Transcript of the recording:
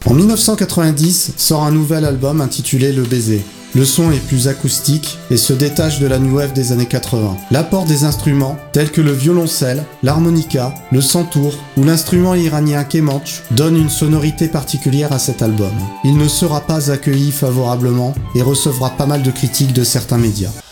En 1990, sort un nouvel album intitulé Le Baiser. Le son est plus acoustique et se détache de la new wave des années 80. L'apport des instruments, tels que le violoncelle, l'harmonica, le santour ou l'instrument iranien kemanche, donne une sonorité particulière à cet album. Il ne sera pas accueilli favorablement et recevra pas mal de critiques de certains médias.